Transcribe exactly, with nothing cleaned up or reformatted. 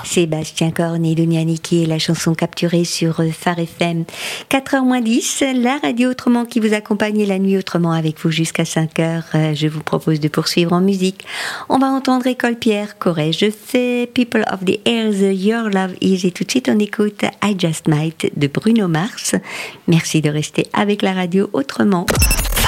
Sébastien Korn et Dunia Niki et la chanson capturée sur Phare F M. quatre heures moins dix, la radio autrement qui vous accompagne la nuit autrement avec vous jusqu'à cinq heures. Je vous propose de poursuivre en musique. On va entendre École Pierre, Corée, je fais People of the Air, The Your Love Is, et tout de suite on écoute I Just Might de Bruno Mars. Merci de rester avec la radio autrement.